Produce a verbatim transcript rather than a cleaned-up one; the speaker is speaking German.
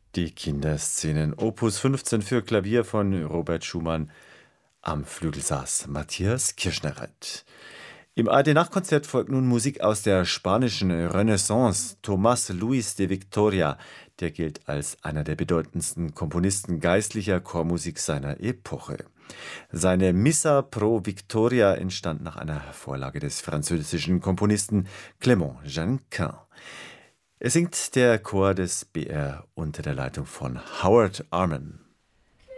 Die Kinderszenen Opus fünfzehn für Klavier von Robert Schumann. Am Flügel saß Matthias Kirschnereit. Im A R D-Nachtkonzert folgt nun Musik aus der spanischen Renaissance. Tomás Luis de Victoria, der gilt als einer der bedeutendsten Komponisten geistlicher Chormusik seiner Epoche. Seine Missa pro Victoria entstand nach einer Vorlage des französischen Komponisten Clément Jeannequin. Es singt der Chor des B R unter der Leitung von Howard Arman.